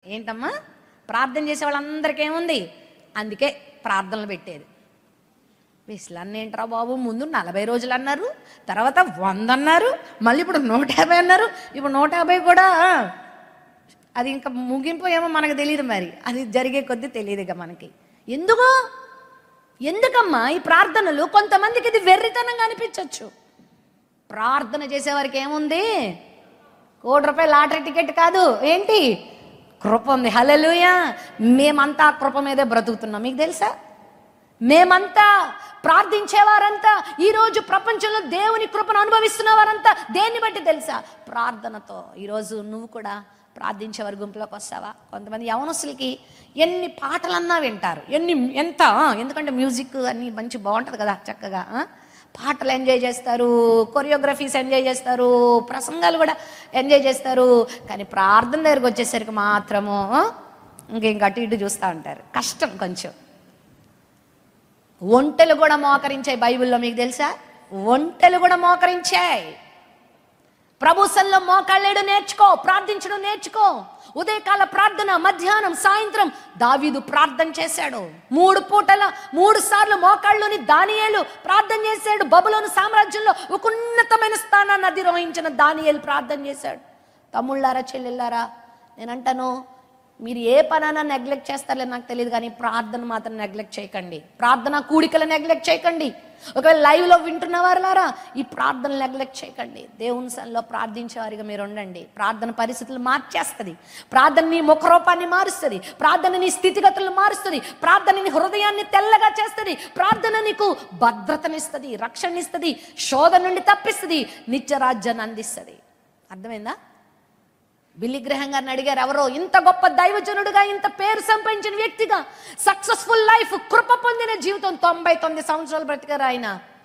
ఏంటమ్మా? ప్రార్థన చేసే వాళ్ళందరికీ ఏముంది? అందుకే ప్రార్థనలు పెట్టేది. విశ్లాన్ని ఏంట్రా బాబు, ముందు 40 రోజులు అన్నారు, తర్వాత 100 అన్నారు, మళ్ళీ ఇప్పుడు 150 అన్నారు. ఇప్పుడు 150 కూడా అది ఇంకా ముగింపు ఏమో మనకు తెలియదు, మరి అది జరిగే కొద్దీ తెలియదు ఇక మనకి. ఎందుకమ్మా ఈ ప్రార్థనలు? కొంతమందికి ఇది వెర్రితనంగా అనిపించవచ్చు. ప్రార్థన చేసేవారికి ఏముంది? ₹1,00,000 లాటరీ టికెట్ కాదు, ఏంటి? కృప ఉంది. హల్లెలూయా. మేమంతా కృప మీదే బ్రతుకుతున్నాం. మీకు తెలుసా? మేమంతా ప్రార్థించేవారంతా, ఈరోజు ప్రపంచంలో దేవుని కృపను అనుభవిస్తున్న వారంతా దేన్ని బట్టి తెలుసా? ప్రార్థనతో. ఈరోజు నువ్వు కూడా ప్రార్థించే వారి గుంపులోకి వస్తావా? కొంతమంది యవనస్తులకి ఎన్ని పాటలన్నా వింటారు, ఎందుకంటే మ్యూజిక్ అన్ని మంచి బాగుంటుంది కదా, చక్కగా పాటలు ఎంజాయ్ చేస్తారు, కొరియోగ్రఫీస్ ఎంజాయ్ చేస్తారు, ప్రసంగాలు కూడా ఎంజాయ్ చేస్తారు. కానీ ప్రార్థన దగ్గరకు వచ్చేసరికి మాత్రము ఇంక అటు ఇటు చూస్తూ ఉంటారు. కష్టం కొంచెం. ఒంటెలు కూడా మోకరించాయి బైబిల్లో, మీకు తెలుసా? ఒంటెలు కూడా మోకరించాయి. ప్రభు సన్నిధిలో మోకాళ్ళేడు నేర్చుకో, ప్రార్థించడం నేర్చుకో. ఉదయకాల ప్రార్థన, మధ్యాహ్నం, సాయంత్రం దావీదు ప్రార్థన చేశాడు. 3 పూటల 3 సార్లు మోకాళ్ళలోని దానియేలు ప్రార్థన చేశాడు. బబులోను సామ్రాజ్యంలో ఒక ఉన్నతమైన స్థానాన్ని అధిరోహించిన దానియేలు ప్రార్థన చేశాడు. తమ్ముళ్ళారా, చెల్లెళ్ళారా, నేనంటాను, మీరు ఏ పనైనా నెగ్లెక్ట్ చేస్తారో నాకు తెలియదు, కానీ ప్రార్థన మాత్రం నెగ్లెక్ట్ చేయకండి. ప్రార్థన కూడికలు నెగ్లెక్ట్ చేయకండి. ఒకవేళ లైవ్లో వింటున్న వారులారా, ఈ ప్రార్థన నెగ్లెక్ట్ చేయకండి. దేవుని సన్నిధిలో ప్రార్థించేవారిగా మీరు ఉండండి. ప్రార్థన పరిస్థితులు మార్చేస్తుంది. ప్రార్థన నీ ముఖరూపాన్ని మారుస్తుంది. ప్రార్థన నీ స్థితిగతులను మారుస్తుంది. ప్రార్థన నీ హృదయాన్ని తెల్లగా చేస్తుంది. ప్రార్థన నీకు భద్రతనిస్తుంది, రక్షణనిస్తుంది, శోధన నుండి తప్పిస్తుంది, నిత్యరాజ్యాన్ని అందిస్తుంది. అర్థమైందా? బిల్లీ గ్రహం గారిని అడిగారు, ఎవరో ఇంత గొప్ప దైవజనుడుగా, ఇంత పేరు సంపాదించిన వ్యక్తిగా, సక్సెస్ఫుల్ లైఫ్, కృప పొందిన జీవితం, 99 సంవత్సరాలు బ్రతికారు ఆయన.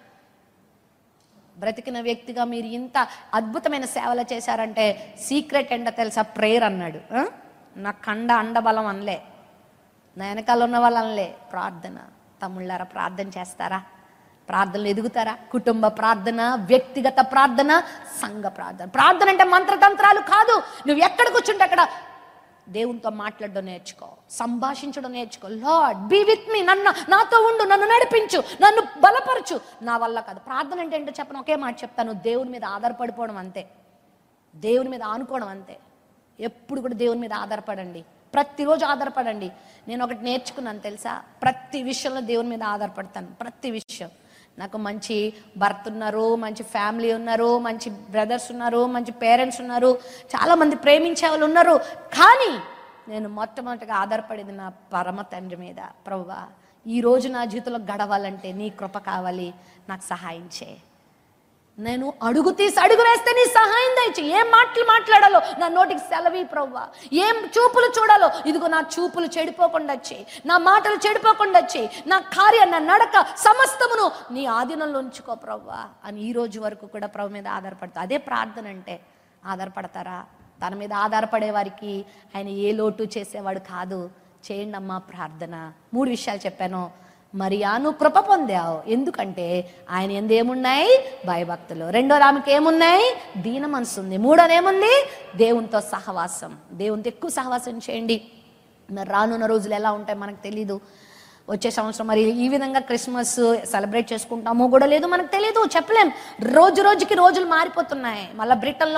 బ్రతికిన వ్యక్తిగా మీరు ఇంత అద్భుతమైన సేవలు చేశారంటే సీక్రెట్ ఏంటో తెలుసా? ప్రేయర్ అన్నాడు. నా అండబలం అనలే, నా వెనకాల ఉన్న వాళ్ళు అనలే, ప్రార్థన. తమ్ముళ్ళారా, ప్రార్థన చేస్తారా? ప్రార్థనలు ఎదుగుతారా? కుటుంబ ప్రార్థన, వ్యక్తిగత ప్రార్థన, సంఘ ప్రార్థన. ప్రార్థన అంటే మంత్రతంత్రాలు కాదు. నువ్వు ఎక్కడ కూర్చుంటే అక్కడ దేవునితో మాట్లాడడం నేర్చుకో, సంభాషించడం నేర్చుకో. లార్డ్ బీ విత్ మీ, నాతో ఉండు, నన్ను నడిపించు, నన్ను బలపరచు. నా వల్ల కాదు. ప్రార్థన అంటే ఏంటో చెప్పను, ఒకే మాట చెప్తాను, దేవుని మీద ఆధారపడిపోవడం అంతే, దేవుని మీద ఆనుకోవడం అంతే. ఎప్పుడు కూడా దేవుని మీద ఆధారపడండి, ప్రతిరోజు ఆధారపడండి. నేను ఒకటి నేర్చుకున్నాను తెలుసా? ప్రతి విషయంలో దేవుని మీద ఆధారపడతాను. ప్రతి విషయం. నాకు మంచి భర్త ఉన్నారు, మంచి ఫ్యామిలీ ఉన్నారు, మంచి బ్రదర్స్ ఉన్నారు, మంచి పేరెంట్స్ ఉన్నారు, చాలామంది ప్రేమించే వాళ్ళు ఉన్నారు. కానీ నేను మొట్టమొదటిగా ఆధారపడేది నా పరమ తండ్రి మీద. ప్రభువా, ఈరోజు నా జీవితంలో గడవాలంటే నీ కృప కావాలి, నాకు సహాయం చేయి. నేను అడుగు వేస్తే నీ సహాయం దయచి. ఏం మాటలు మాట్లాడాలో నా నోటికి సెలవి ప్రభువా. ఏం చూపులు చూడాలో ఇదిగో నా చూపులు చెడిపోకుండా వచ్చాయి, నా మాటలు చెడిపోకుండా వచ్చాయి, నా కార్యం, నా నడక సమస్తమును నీ ఆధీనంలో ఉంచుకో ప్రభువా అని ఈ రోజు వరకు కూడా ప్రభు మీద ఆధారపడతా. అదే ప్రార్థన అంటే. ఆధారపడతారా? తన మీద ఆధారపడే వారికి ఆయన ఏ లోటు చేసేవాడు కాదు. చేయండి అమ్మా ప్రార్థన. 3 విషయాలు చెప్పాను. మరియాను కృప పొందావు, ఎందుకంటే ఆయన ఎందు ఏమున్నాయి? భయభక్తులు. రెండోది ఆమెకి ఏమున్నాయి? దీన మనసు ఉంది. మూడోది ఏముంది? దేవునితో సహవాసం. దేవునితో ఎక్కువ సహవాసం చేయండి. మరి రానున్న రోజులు ఎలా ఉంటాయి మనకు తెలీదు. వచ్చే సంవత్సరం మరి ఈ విధంగా క్రిస్మస్ సెలబ్రేట్ చేసుకుంటామో కూడా లేదు, మనకు తెలియదు, చెప్పలేం. రోజుకి రోజులు మారిపోతున్నాయి. మళ్ళీ బ్రిటన్లో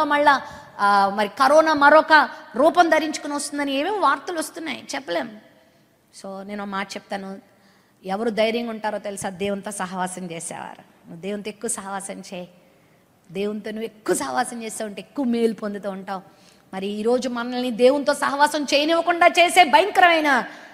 మరి కరోనా మరొక రూపం ధరించుకుని వస్తుందని ఏమేమి వార్తలు వస్తున్నాయి, చెప్పలేం. సో నేను మాట చెప్తాను, ఎవరు ధైర్యంగా ఉంటారో తెలుసా? దేవునితో సహవాసం చేసేవారు. నువ్వు దేవునితో ఎక్కువ సహవాసం చేయి. దేవునితో నువ్వు ఎక్కువ సహవాసం చేస్తూ ఉంటే ఎక్కువ మేలు పొందుతూ ఉంటావు. మరి ఈరోజు మనల్ని దేవునితో సహవాసం చేయనివ్వకుండా చేసే భయంకరమైన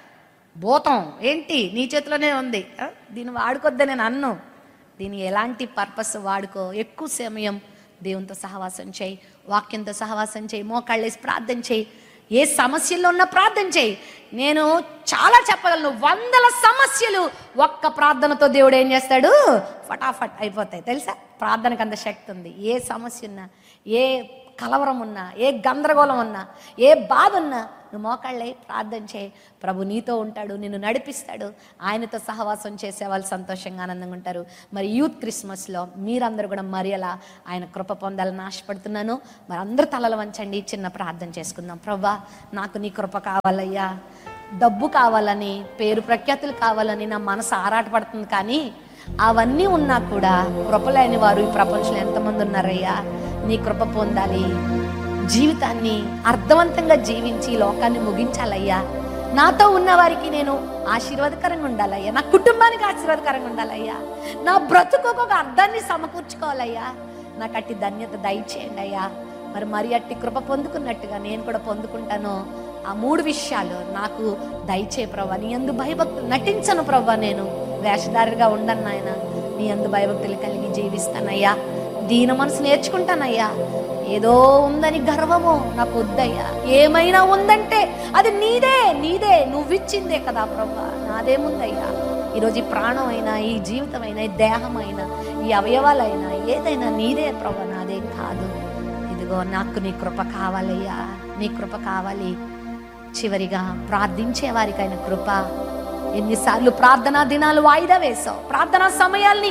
భూతం ఏంటి? నీ చేతిలోనే ఉంది. దీన్ని వాడుకోద్దని నేను అన్ను. దీన్ని ఎలాంటి పర్పస్ వాడుకో. ఎక్కువ సమయం దేవునితో సహవాసం చేయి, వాక్యంతో సహవాసం చేయి, మోకాళ్ళేసి ప్రార్థన చేయి. ఏ సమస్యల్లో ఉన్నా ప్రార్థన చేయి. నేను చాలా చెప్పగలను, 100 సమస్యలు ఒక్క ప్రార్థనతో దేవుడు ఏం చేస్తాడు? ఫటాఫట్ అయిపోతాయి. తెలుసా? ప్రార్థనకు అంత శక్తి ఉంది. ఏ సమస్య ఉన్నా, ఏ కలవరం ఉన్నా, ఏ గందరగోళం ఉన్నా, ఏ బాధ ఉన్నా నువ్వు మోకాళ్ళే ప్రార్థన చేయి. ప్రభు నీతో ఉంటాడు, నిన్ను నడిపిస్తాడు. ఆయనతో సహవాసం చేసే వాళ్ళు సంతోషంగా ఆనందంగా ఉంటారు. మరి యూత్ క్రిస్మస్లో మీరందరూ కూడా మరి అలా ఆయన కృప పొందాలని ఆశపడుతున్నాను. మరి అందరూ తలలు వంచండి, చిన్న ప్రార్థన చేసుకుందాం. ప్రభా, నాకు నీ కృప కావాలయ్యా. డబ్బు కావాలని, పేరు ప్రఖ్యాతులు కావాలని నా మనసు ఆరాటపడుతుంది. కానీ అవన్నీ ఉన్నా కూడా కృప లేని వారు ఈ ప్రపంచంలో ఎంతమంది ఉన్నారయ్యా. నీ కృప పొందాలి, జీవితాన్ని అర్థవంతంగా జీవించి లోకాన్ని ముగించాలయ్యా. నాతో ఉన్న వారికి నేను ఆశీర్వాదకరంగా ఉండాలయ్యా. నా కుటుంబానికి ఆశీర్వాదకరంగా ఉండాలయ్యా. నా బ్రతుకు ఒక అర్థాన్ని సమకూర్చుకోవాలయ్యా. నాకు అట్టి ధన్యత దయచేయండి అయ్యా. మరి అట్టి కృప పొందుకున్నట్టుగా నేను కూడా పొందుకుంటాను. ఆ 3 విషయాలు నాకు దయచే ప్రభా. నీ యందు భయభక్తులు నటించను ప్రభా, నేను వేషధారిగా ఉండను నాయన. నీ యందు భయభక్తులు కలిగి జీవిస్తానయ్యా. దీన మనసు నేర్చుకుంటానయ్యా. ఏదో ఉందని గర్వము నాకు వద్దయ్యా. ఏమైనా ఉందంటే అది నీదే నువ్విచ్చిందే కదా ప్రభా, నాదేముందయ్యా. ఈరోజు ఈ ప్రాణం అయినా, ఈ జీవితం అయినా, ఈ దేహం అయినా, ఈ అవయవాలైనా ఏదైనా నీదే ప్రభా, నాదేం కాదు. ఇదిగో నాకు నీ కృప కావాలయ్యా, నీ కృప కావాలి. చివరిగా ప్రార్థించే వారికైన కృప. ఎన్నిసార్లు ప్రార్థనా దినాలు వాయిదా వేసావు, ప్రార్థనా సమయాల్ని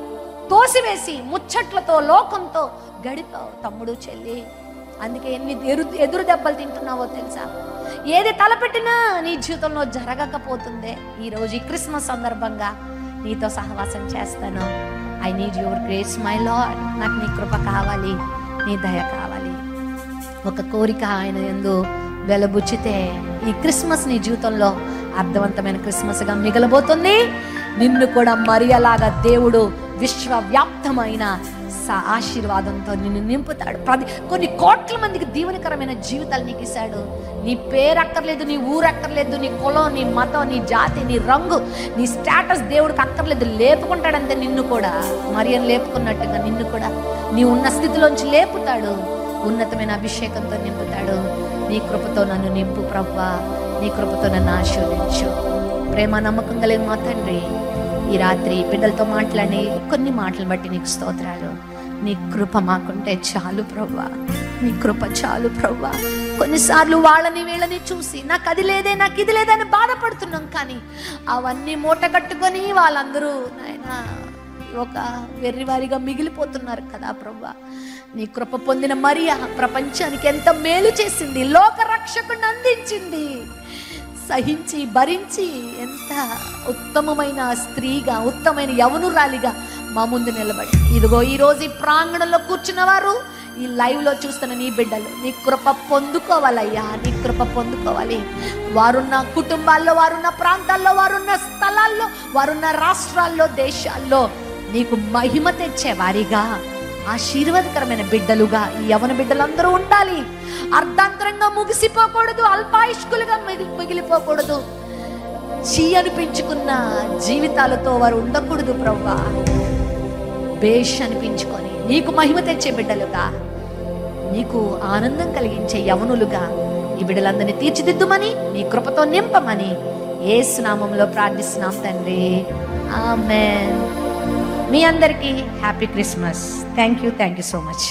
తోసివేసి ముచ్చట్లతో లోకంతో గడిపావు తమ్ముడు చెల్లి. అందుకే ఎన్ని ఎదురు దెబ్బలు తింటున్నావో తెలుసా. ఏది తలపెట్టినా నీ జీవితంలో జరగకపోతుందే. ఈరోజు ఈ క్రిస్మస్ సందర్భంగా నీతో సహవాసం చేస్తాను. I need your grace my lord. నాకు నీ కృప కావాలి, నీ దయ కావాలి. ఒక కోరిక ఆయన యందు వెలబుచ్చితే ఈ క్రిస్మస్ నీ జీవితంలో అర్థవంతమైన క్రిస్మస్గా మిగలబోతుంది. నిన్ను కూడా మరియలాగా దేవుడు విశ్వవ్యాప్తమైన ఆశీర్వాదంతో నిన్ను నింపుతాడు. కొన్ని కోట్ల మందికి దీవెనకరమైన జీవితాలు నీకు ఇస్తాడు. నీ పేరు అక్కర్లేదు, నీ ఊరు అక్కర్లేదు, నీ కులం, నీ మతం, నీ జాతి, నీ రంగు, నీ స్టేటస్ దేవుడికి అక్కర్లేదు. లేపుకుంటాడంతే నిన్ను కూడా. మరియను లేపుకున్నట్టుగా నిన్ను కూడా నీ ఉన్న స్థితిలోంచి లేపుతాడు. ఉన్నతమైన అభిషేకంతో నింపుతాడు. నీ కృపతో నన్ను నింపు ప్రభువా, నీ కృపతో నన్ను ఆశీర్వదించు. ప్రేమ నమ్మకం కలిగిన మా తండ్రి, ఈ రాత్రి బిడ్డలతో మాట్లాడి కొన్ని మాటలు బట్టి నీకు స్తోత్రాలు. నీ కృప మాకుంటే చాలు ప్రభువా, నీ కృప చాలు ప్రభువా. కొన్నిసార్లు వాళ్ళని వీళ్ళని చూసి నాకు అది లేదే, నాకు ఇది లేదని బాధపడుతున్నాం. కానీ అవన్నీ మూట కట్టుకొని వాళ్ళందరూ నాయన ఒక వెర్రివారిగా మిగిలిపోతున్నారు కదా ప్రభువా. నీ కృప పొందిన మరియా ప్రపంచానికి ఎంత మేలు చేసింది, లోక రక్షకుని అందించింది. సహించి భరించి ఎంత ఉత్తమమైన స్త్రీగా, ఉత్తమైన యవనురాలిగా మా ముందు నిలబడి, ఇదిగో ఈరోజు ఈ ప్రాంగణంలో కూర్చున్న వారు, ఈ లైవ్లో చూస్తున్న నీ బిడ్డలు నీ కృప పొందుకోవాలయ్యా, నీ కృప పొందుకోవాలి. వారున్న కుటుంబాల్లో, వారున్న ప్రాంతాల్లో, వారున్న స్థలాల్లో, వారున్న రాష్ట్రాల్లో, దేశాల్లో నీకు మహిమ తెచ్చే వారిగా, ఆశీర్వాదకరమైన బిడ్డలుగా ఈ యవన బిడ్డలందరూ ఉండాలి. అర్ధాంతరంగా ముగిసిపోకూడదు, అల్పాయుష్కులుగా మిగిలిపోకూడదు. అనిపించుకున్న జీవితాలతో వారు ఉండకూడదు ప్రభువా. బేష్ అనిపించుకొని నీకు మహిమ తెచ్చే బిడ్డలుగా, నీకు ఆనందం కలిగించే యవనులుగా ఈ బిడ్డలందరినీ తీర్చిదిద్దుమని, నీ కృపతో నింపమని యేసు నామములో ప్రార్థిస్తున్నాం తండ్రి, ఆమేన్. మీ అందరికీ happy Christmas. Thank you so much.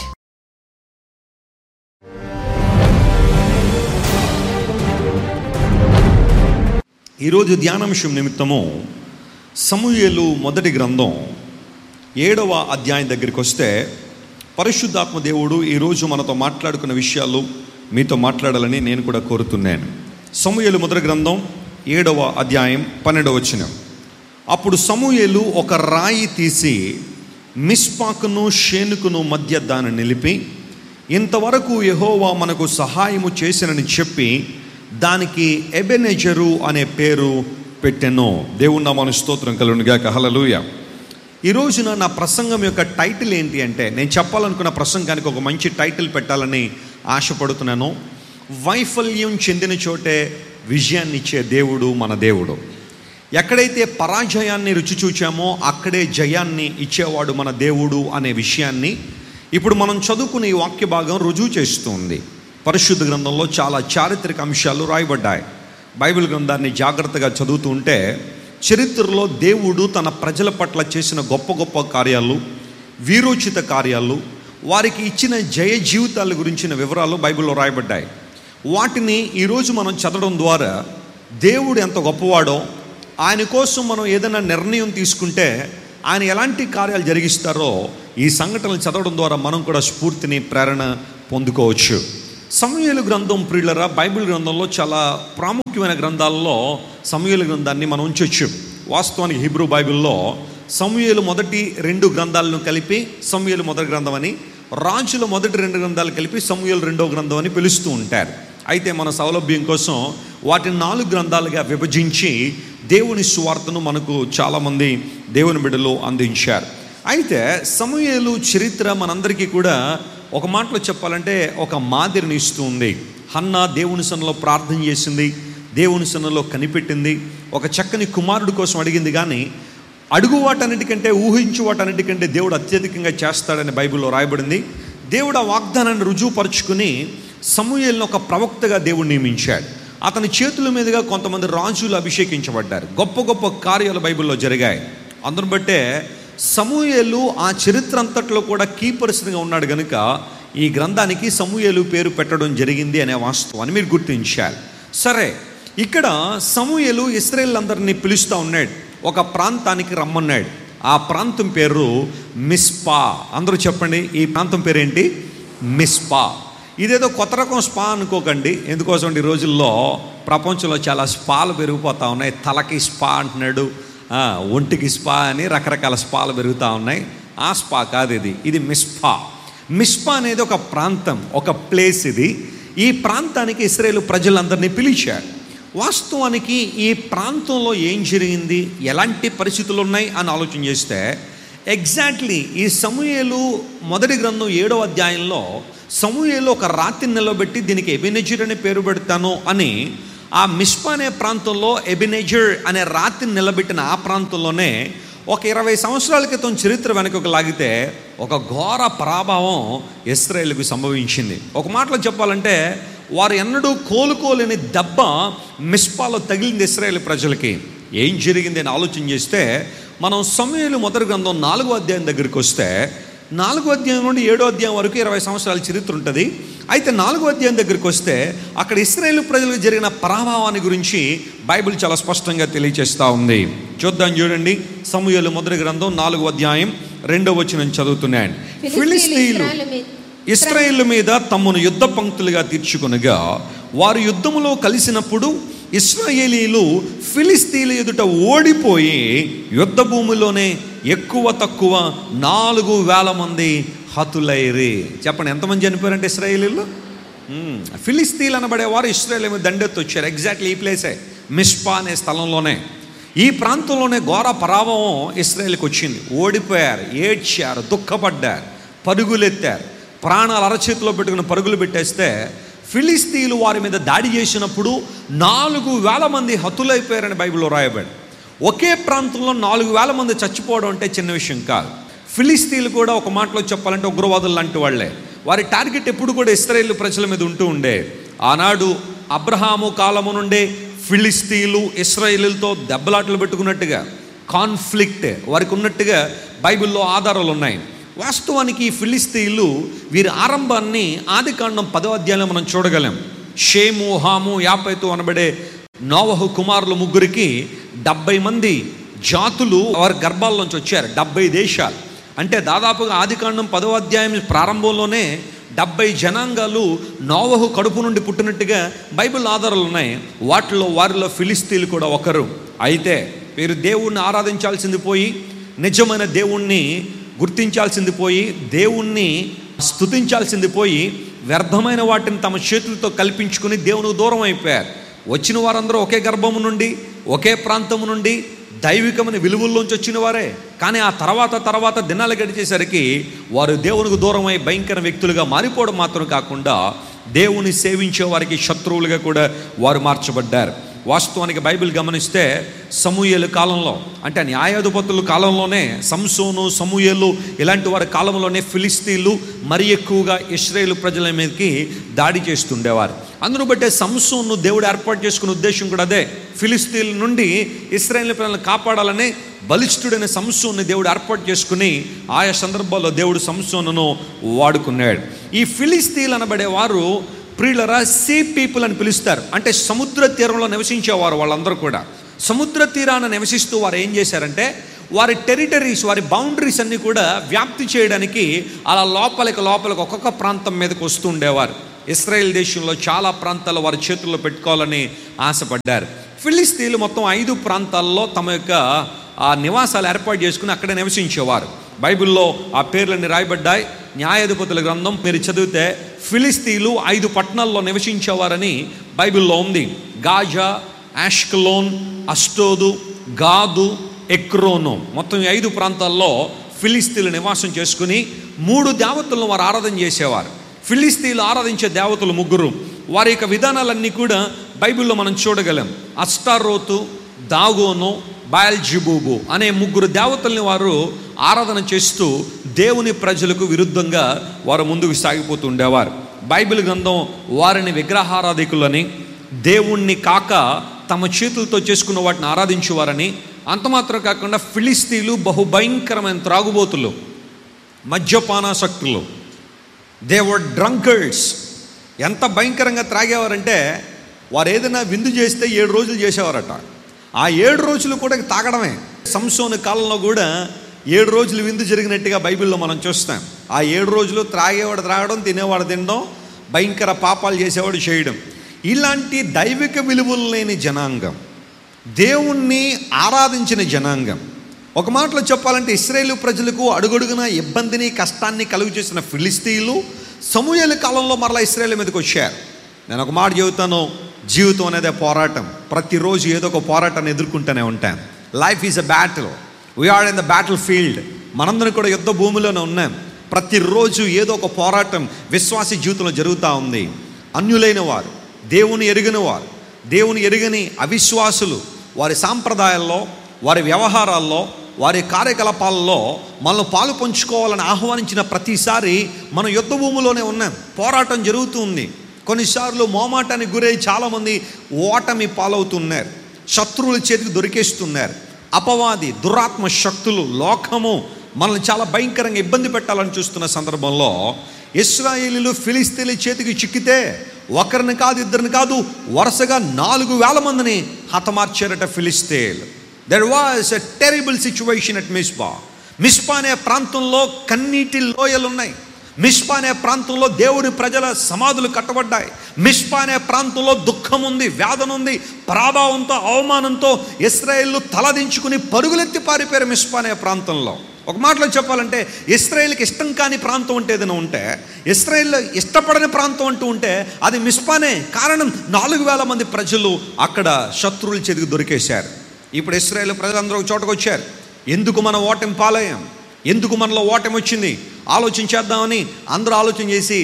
ఈరోజు ధ్యానాంశం నిమిత్తము సమూయేలు మొదటి గ్రంథం 7వ అధ్యాయం దగ్గరికి వస్తే, పరిశుద్ధాత్మ దేవుడు ఈరోజు మనతో మాట్లాడుకున్న విషయాలు మీతో మాట్లాడాలని నేను కూడా కోరుతున్నాను. సమూయేలు మొదటి గ్రంథం 7వ అధ్యాయం 12వ వచనం. అప్పుడు సమూయేలు ఒక రాయి తీసి మిస్పాకును షేనుకును మధ్య దాన్ని నిలిపి, ఇంతవరకు యెహోవా మనకు సహాయము చేసినని చెప్పి దానికి ఎబెనెజరు అనే పేరు పెట్టెను. దేవుని నామమునకు స్తోత్రం కలుగును గాక. హల్లెలూయా. ఈ రోజున నా ప్రసంగం యొక్క టైటిల్ ఏంటి అంటే, నేను చెప్పాలనుకున్న ప్రసంగానికి ఒక మంచి టైటిల్ పెట్టాలని ఆశపడుతున్నాను. వైఫల్యం చెందిన చోటే విజయాన్ని ఇచ్చే దేవుడు మన దేవుడు. ఎక్కడైతే పరాజయాన్ని రుచి చూచామో అక్కడే జయాన్ని ఇచ్చేవాడు మన దేవుడు అనే విషయాన్ని ఇప్పుడు మనం చదువుకునే ఈ వాక్య భాగం రుజువు చేస్తుంది. పరిశుద్ధ గ్రంథంలో చాలా చారిత్రక అంశాలు రాయబడ్డాయి. బైబిల్ గ్రంథాన్ని జాగ్రత్తగా చదువుతూ ఉంటే చరిత్రలో దేవుడు తన ప్రజల పట్ల చేసిన గొప్ప గొప్ప కార్యాలు, వీరోచిత కార్యాలు, వారికి ఇచ్చిన జయ జీవితాల గురించిన వివరాలు బైబిల్లో రాయబడ్డాయి. వాటిని ఈరోజు మనం చదవడం ద్వారా దేవుడు ఎంత గొప్పవాడో, ఆయన కోసం మనం ఏదైనా నిర్ణయం తీసుకుంటే ఆయన ఎలాంటి కార్యాలు జరిగిస్తారో ఈ సంఘటనలు చదవడం ద్వారా మనం కూడా స్ఫూర్తిని, ప్రేరణ పొందుకోవచ్చు. సమూయేలు గ్రంథం ప్రియులరా, బైబిల్ గ్రంథంలో చాలా ప్రాముఖ్యమైన గ్రంథాలలో సమూయేలు గ్రంథాన్ని మనం ఉంచవచ్చు. వాస్తవానికి హీబ్రూ బైబిల్లో సమూయేలు మొదటి 2 గ్రంథాలను కలిపి సమూయేలు మొదటి గ్రంథం అని, రాజుల మొదటి 2 గ్రంథాలు కలిపి సమూయేలు 2వ గ్రంథం అని పిలుస్తూ ఉంటారు. అయితే మన సౌలభ్యం కోసం వాటిని 4 గ్రంథాలుగా విభజించి దేవుని సువార్తను మనకు చాలామంది దేవుని బిడ్డలు అందించారు. అయితే సమూయేలు చరిత్ర మనందరికీ కూడా ఒక మాటలో చెప్పాలంటే ఒక మాదిరిని ఇస్తూ ఉంది. హన్నా దేవుని సన్నిధిలో ప్రార్థన చేసింది, దేవుని సన్నిధిలో కనిపెట్టింది, ఒక చక్కని కుమారుడు కోసం అడిగింది. కానీ అడుగు వాటన్నిటికంటే, ఊహించు వాటన్నిటికంటే దేవుడు అత్యధికంగా చేస్తాడని బైబిల్లో రాయబడింది. దేవుడు ఆ వాగ్దానాన్ని రుజువుపరుచుకుని సమూయేలును ఒక ప్రవక్తగా దేవుడు నియమించాడు. అతని చేతుల మీదుగా కొంతమంది రాజులు అభిషేకించబడ్డారు. గొప్ప గొప్ప కార్యాలు బైబిల్లో జరిగాయి. అందును బట్టే సమూయేలు ఆ చరిత్ర అంతట్లో కూడా కీ పర్సన్గా ఉన్నాడు కనుక ఈ గ్రంథానికి సమూయేలు పేరు పెట్టడం జరిగింది అనే వాస్తవాన్ని మీరు గుర్తించాలి. సరే, ఇక్కడ సమూయేలు ఇశ్రాయేలులందరినీ పిలుస్తూ ఉన్నాడు, ఒక ప్రాంతానికి రమ్మన్నాడు. ఆ ప్రాంతం పేరు మిస్పా. అందరూ చెప్పండి, ఈ ప్రాంతం పేరేంటి? మిస్పా. ఇదేదో కొత్త రకం స్పా అనుకోకండి. ఎందుకోసం ఈ రోజుల్లో ప్రపంచంలో చాలా స్పాలు పెరిగిపోతూ ఉన్నాయి. తలకి స్పా అంటున్నాడు, ఒంటికి స్పా అని రకరకాల స్పాలు పెరుగుతూ ఉన్నాయి. ఆ స్పా కాదు ఇది. ఇది మిస్పా. మిస్పా అనేది ఒక ప్రాంతం, ఒక ప్లేస్. ఇది ఈ ప్రాంతానికి ఇశ్రాయేలు ప్రజలందరినీ పిలిచారు. వాస్తవానికి ఈ ప్రాంతంలో ఏం జరిగింది, ఎలాంటి పరిస్థితులు ఉన్నాయి అని ఆలోచన చేస్తే ఎగ్జాక్ట్లీ ఈ సమూయేలు మొదటి గ్రంథం 7వ అధ్యాయంలో సమూయేలు ఒక రాతిని నిలబెట్టి దీనికి ఎబెనెజర్ అనే పేరు పెడతాను అని ఆ మిస్పా అనే ప్రాంతంలో ఎబెనెజర్ అనే రాతిని నిలబెట్టిన ఆ ప్రాంతంలోనే ఒక 20 సంవత్సరాల క్రితం చరిత్ర వెనకకు లాగితే ఒక ఘోర పరాభావం ఇశ్రాయేలుకు సంభవించింది. ఒక మాటలో చెప్పాలంటే వారు ఎన్నడూ కోలుకోలేని దెబ్బ మిస్పాలో తగిలింది ఇశ్రాయేలు ప్రజలకి. ఏం జరిగింది అని ఆలోచన చేస్తే మనం సమూయేలు మొదటి గ్రంథం 4వ అధ్యాయం దగ్గరికి వస్తే 4వ అధ్యాయం నుండి 7వ అధ్యాయం వరకు 20 సంవత్సరాల చరిత్ర ఉంటుంది. అయితే 4వ అధ్యాయం దగ్గరికి వస్తే అక్కడ ఇశ్రాయేలు ప్రజలకు జరిగిన పరాభావాన్ని గురించి బైబిల్ చాలా స్పష్టంగా తెలియజేస్తూ ఉంది. చూద్దాం, చూడండి. సమూయేలు మొదటి గ్రంథం 4వ అధ్యాయం 2వ వచనం చదువుతున్నాను. ఫిలిష్తీయులు ఇశ్రాయేలు మీద తమ్మును యుద్ధ పంక్తులుగా తీర్చుకొనగా వారు యుద్ధములో కలిసినప్పుడు ఇశ్రాయేలీలు ఫిలిష్తీయుల ఎదుట ఓడిపోయి యుద్ధ భూమిలోనే ఎక్కువ తక్కువ 4,000 మంది హతులైరి. చెప్పండి, ఎంతమంది చనిపోయారంటే ఇశ్రాయేలీలు? ఫిలిష్తీయులు అనబడేవారు ఇశ్రాయేలు మీద దండెత్తి వచ్చారు. ఎగ్జాక్ట్లీ ఈ ప్లేసే, మిస్పా అనే స్థలంలోనే. ఈ ప్రాంతంలోనే ఘోర పరాభవం ఇశ్రాయేలుకి వచ్చింది. ఓడిపోయారు, ఏడ్చారు, దుఃఖపడ్డారు, పరుగులెత్తారు. ప్రాణాలు అరచేతిలో పెట్టుకుని పరుగులు పెట్టేస్తే ఫిలిష్తీయులు వారి మీద దాడి చేసినప్పుడు 4,000 మంది హతులైపోయారని బైబిల్లో రాయబడి. ఒకే ప్రాంతంలో 4,000 మంది చచ్చిపోవడం అంటే చిన్న విషయం కాదు. ఫిలిష్తీయులు కూడా ఒక మాటలో చెప్పాలంటే ఉగ్రవాదులు లాంటి వాళ్లే. వారి టార్గెట్ ఎప్పుడు కూడా ఇశ్రాయేలు ప్రజల మీద ఉంటూ ఉండే. ఆనాడు అబ్రహాము కాలము నుండే ఫిలిష్తీయులు ఇశ్రాయేలులతో దెబ్బలాటలు పెట్టుకున్నట్టుగా, కాన్ఫ్లిక్ట్ వారికి ఉన్నట్టుగా బైబిల్లో ఆధారాలు ఉన్నాయి. వాస్తవానికి ఈ ఫిలిష్తీయులు వీరి ఆరంభాన్ని ఆదికాండం 10వ అధ్యాయంలో మనం చూడగలం. షేము, హాము, యాపెతు అనబడే నోవహు కుమారులు ముగ్గురికి 70 మంది జాతులు వారి గర్భాల్లోంచి వచ్చారు. 70 దేశాలు. అంటే దాదాపుగా ఆదికాండం 10వ అధ్యాయం ప్రారంభంలోనే 70 జనాంగాలు నోవహు కడుపు నుండి పుట్టినట్టుగా బైబిల్ ఆధారాలు ఉన్నాయి. వారిలో ఫిలిష్తీయులు కూడా ఒకరు. అయితే వీరు దేవుణ్ణి ఆరాధించాల్సింది పోయి, నిజమైన దేవుణ్ణి గుర్తించాల్సింది పోయి, దేవుణ్ణి స్తుతించాల్సింది పోయి, వ్యర్థమైన వాటిని తమ చేతులతో కల్పించుకుని దేవునికి దూరం అయిపోయారు. వచ్చిన వారందరూ ఒకే గర్భము నుండి, ఒకే ప్రాంతము నుండి, దైవికమైన విలువల్లోంచి వచ్చిన వారే. కానీ ఆ తర్వాత దినాలు గడిచేసరికి వారు దేవునికి దూరమై భయంకర వ్యక్తులుగా మారిపోవడం మాత్రం కాకుండా దేవుని సేవించే వారికి శత్రువులుగా కూడా వారు మార్చబడ్డారు. వాస్తవానికి బైబిల్ గమనిస్తే సమూయేలు కాలంలో, అంటే న్యాయాధిపతుల కాలంలోనే సంసోను, సమూయేలు ఇలాంటి వారి కాలంలోనే ఫిలిస్తీన్లు మరి ఎక్కువగా ఇశ్రాయేలు ప్రజల మీదకి దాడి చేస్తుండేవారు. అందును బట్టే సంసోను దేవుడు ఏర్పాటు చేసుకునే ఉద్దేశం కూడా అదే. ఫిలిస్తీన్ల నుండి ఇశ్రాయేలు ప్రజలను కాపాడాలని బలిష్ఠుడైన సంసోన్ని దేవుడు ఏర్పాటు చేసుకుని ఆయా సందర్భాల్లో దేవుడు సంసోనును వాడుకున్నాడు. ఈ ఫిలిస్తీన్లు అనబడే వారు ప్రియులరా సీ పీపుల్ అని పిలుస్తారు. అంటే సముద్ర తీరంలో నివసించేవారు. వాళ్ళందరూ కూడా సముద్ర తీరాన నివసిస్తూ వారు ఏం చేశారంటే వారి టెరిటరీస్, వారి బౌండరీస్ అన్నీ కూడా వ్యాప్తి చేయడానికి అలా లోపలికి ఒక్కొక్క ప్రాంతం మీదకి వస్తూ ఉండేవారు. ఇశ్రాయేల్ దేశంలో చాలా ప్రాంతాలు వారి చేతుల్లో పెట్టుకోవాలని ఆశపడ్డారు. ఫిలిస్తీన్లు మొత్తం 5 ప్రాంతాల్లో తమ యొక్క నివాసాలు ఏర్పాటు చేసుకుని అక్కడే నివసించేవారు. బైబిల్లో ఆ పేర్లన్నీ రాయబడ్డాయి. న్యాయాధిపతుల గ్రంథం మీరు చదివితే ఫిలిస్తీన్లు 5 పట్టణాల్లో నివసించేవారని బైబిల్లో ఉంది. గాజా, ఆష్కలోన్, అష్టోదు, గాదు, ఎక్రోను, మొత్తం 5 ప్రాంతాల్లో ఫిలిస్తీన్లు నివాసం చేసుకుని 3 దేవతలను వారు ఆరాధన చేసేవారు. ఫిలిస్తీన్లు ఆరాధించే దేవతలు 3. వారి యొక్క విధానాలన్నీ కూడా బైబిల్లో మనం చూడగలం. అష్టారోతు, దాగోను, బయల్జెబూబు అనే 3 దేవతల్ని వారు ఆరాధన చేస్తూ దేవుని ప్రజలకు విరుద్ధంగా వారు ముందుకు సాగిపోతూ ఉండేవారు. బైబిల్ గ్రంథం వారిని విగ్రహారాధికులని, దేవుణ్ణి కాక తమ చేతులతో చేసుకున్న వాటిని ఆరాధించేవారని, అంత మాత్రం కాకుండా ఫిలిస్తీన్లు బహుభయంకరమైన త్రాగుబోతులు, మద్యపానాసక్తులు, దే వర్ డ్రంకర్డ్స్. ఎంత భయంకరంగా త్రాగేవారంటే వారు ఏదైనా విందు చేస్తే 7 రోజులు చేసేవారట. ఆ 7 రోజులు కూడా తాగడమే. సంసోను కాలంలో కూడా 7 రోజులు విందు జరిగినట్టుగా బైబిల్లో మనం చూస్తాం. ఆ 7 రోజులు త్రాగేవాడు త్రాగడం, తినేవాడు తినడం, భయంకర పాపాలు చేసేవాడు చేయడం. ఇలాంటి దైవిక విలువలు లేని జనాంగం, దేవుణ్ణి ఆరాధించిన జనాంగం. ఒక మాటలో చెప్పాలంటే ఇశ్రాయేలు ప్రజలకు అడుగడుగున ఇబ్బందిని, కష్టాన్ని కలుగు చేసిన ఫిలిస్తీన్లు సమూయేలు కాలంలో మరలా ఇశ్రాయేలు మీదకి వచ్చారు. నేను ఒక మాట చెబుతాను, జీవితం అనేది పోరాటం. ప్రతిరోజు ఏదో ఒక పోరాటాన్ని ఎదుర్కొంటూనే ఉంటాం. Life is a battle. We are in the battle field. మనందరం కూడా యుద్ధ భూమిలోనే ఉన్నాం. ప్రతిరోజు ఏదో ఒక పోరాటం విశ్వాసీ జీవితంలో జరుగుతూ ఉంది. అన్యులైన వారు, దేవుని ఎరిగిన వారు, దేవుని ఎరుగని అవిశ్వాసులు వారి సాంప్రదాయాల్లో, వారి వ్యవహారాల్లో, వారి కార్యకలాపాలలో మనల్ని పాలు పంచుకోవాలని ఆహ్వానించిన ప్రతిసారి మనం యుద్ధ భూమిలోనే ఉన్నాం. పోరాటం జరుగుతూ ఉంది. కొన్నిసార్లు మోమాటానికి గురై చాలామంది ఓటమి పాలవుతున్నారు. శత్రువుల చేతికి దొరికేస్తున్నారు. అపవాది, దురాత్మ శక్తులు, లోకము మనల్ని చాలా భయంకరంగా ఇబ్బంది పెట్టాలని చూస్తున్న సందర్భంలో ఇశ్రాయేలీలు ఫిలిస్తీన్ల చేతికి చిక్కితే ఒకరిని కాదు, ఇద్దరిని కాదు, వరుసగా 4,000 మందిని హతమార్చారట ఫిలిస్తీన్లు. There was a terrible situation at మిస్పా అనే ప్రాంతంలో కన్నీటి లోయలు ఉన్నాయి. మిస్పా అనే ప్రాంతంలో దేవుని ప్రజల సమాధులు కట్టబడ్డాయి. మిస్పా అనే ప్రాంతంలో దుఃఖం ఉంది, వేదన ఉంది, ప్రాభావంతో, అవమానంతో ఇశ్రాయేలు తలదించుకుని పరుగులెత్తి పారిపోయారు మిస్పా అనే ప్రాంతంలో. ఒక మాటలో చెప్పాలంటే ఇశ్రాయేలుకి ఇష్టం కాని ప్రాంతం అంటే ఏదైనా ఉంటే, ఇశ్రాయేల్ ఇష్టపడని ప్రాంతం అంటూ ఉంటే అది మిస్పానే. కారణం 4,000 మంది ప్రజలు అక్కడ శత్రువుల చేతికి దొరికేశారు. ఇప్పుడు ఇశ్రాయేలు ప్రజలందరూ ఒక చోటకు వచ్చారు. ఎందుకు మనం ఓటమి పాలయ్యాం, ఎందుకు మనలో ఓటమి వచ్చింది ఆలోచించేద్దామని అందరూ ఆలోచన చేసి,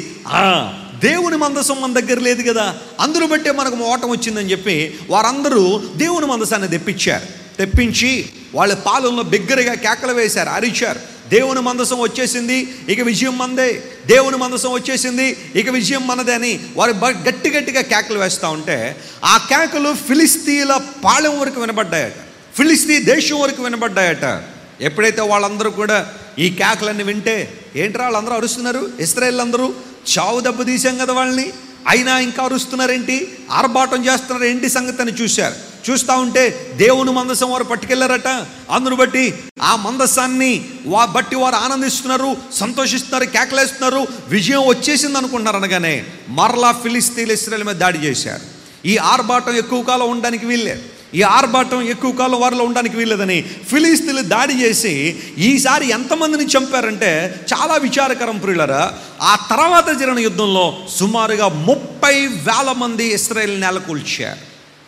దేవుని మందసం మన దగ్గర లేదు కదా, అందరూ బట్టే మనకు ఓటమి వచ్చిందని చెప్పి వారందరూ దేవుని మందసాన్ని తెప్పించి వాళ్ళ పాలనలో బిగ్గరగా కేకలు వేశారు, అరిచారు. దేవుని మందసం వచ్చేసింది, ఇక విజయం మనదే. దేవుని మందసం వచ్చేసింది, ఇక విజయం మనదే అని వారు గట్టిగా కేకలు వేస్తూ ఉంటే ఆ కేకలు ఫిలిస్తీన్ల పాళెం వరకు వినబడ్డాయట, ఫిలిస్తీన్ దేశం వరకు వినబడ్డాయట. ఎప్పుడైతే వాళ్ళందరూ కూడా ఈ కేకలన్నీ వింటే, ఏంట్రా వాళ్ళందరూ అరుస్తున్నారు, ఇశ్రాయేల్ అందరూ చావు దెబ్బ తీసాం కదా వాళ్ళని, అయినా ఇంకా అరుస్తున్నారేంటి, ఆర్భాటం చేస్తున్నారు ఏంటి సంగతి అని చూస్తూ ఉంటే దేవుని మందసం వారు పట్టుకెళ్లారట. అందును బట్టి ఆ మందసాన్ని బట్టి వారు ఆనందిస్తున్నారు, సంతోషిస్తున్నారు, కేకలేస్తున్నారు. విజయం వచ్చేసింది అనుకుంటున్నారు. అనగానే మరలా ఫిలిస్తీన్లు ఇశ్రాయేల్ మీద దాడి చేశారు. ఈ ఆర్భాటం ఎక్కువ కాలం ఉండడానికి వీల్లేదు, ఈ ఆర్భాటం ఎక్కువ కాలం వారిలో ఉండడానికి వీల్లేదని ఫిలిస్తీన్లు దాడి చేసి ఈసారి ఎంతమందిని చంపారంటే చాలా విచారకరం ప్రియులారా. ఆ తర్వాత జరిగిన యుద్ధంలో సుమారుగా 30,000 మంది ఇశ్రాయేల్ నెలకొల్చారు.